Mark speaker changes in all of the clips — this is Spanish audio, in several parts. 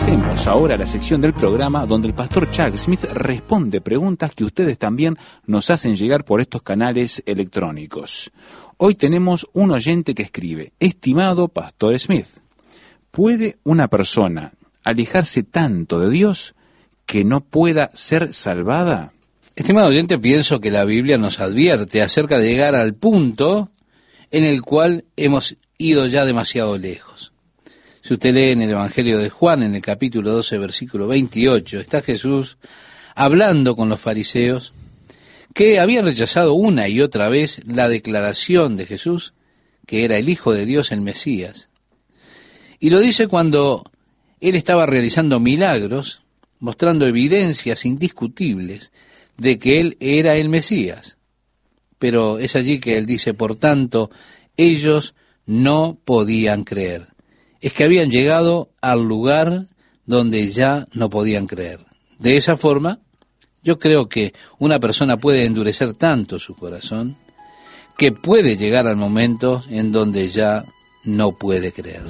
Speaker 1: pasemos ahora a la sección del programa donde el pastor Chuck Smith responde preguntas que ustedes también nos hacen llegar por estos canales electrónicos. Hoy tenemos un oyente que escribe: estimado pastor Smith, ¿puede una persona alejarse tanto de Dios que no pueda ser salvada?
Speaker 2: Estimado oyente, pienso que la Biblia nos advierte acerca de llegar al punto en el cual hemos ido ya demasiado lejos. Si usted lee en el Evangelio de Juan, en el capítulo 12, versículo 28, está Jesús hablando con los fariseos que habían rechazado una y otra vez la declaración de Jesús, que era el Hijo de Dios, el Mesías. Y lo dice cuando él estaba realizando milagros, mostrando evidencias indiscutibles de que él era el Mesías. Pero es allí que él dice, por tanto, ellos no podían creer. Es que habían llegado al lugar donde ya no podían creer. De esa forma, yo creo que una persona puede endurecer tanto su corazón que puede llegar al momento en donde ya no puede creer.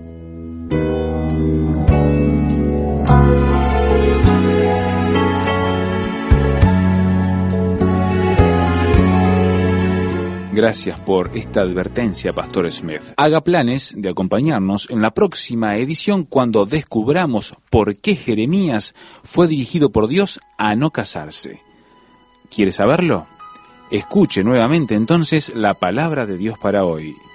Speaker 1: Gracias por esta advertencia, pastor Smith. Haga planes de acompañarnos en la próxima edición cuando descubramos por qué Jeremías fue dirigido por Dios a no casarse. ¿Quiere saberlo? Escuche nuevamente entonces la palabra de Dios para hoy.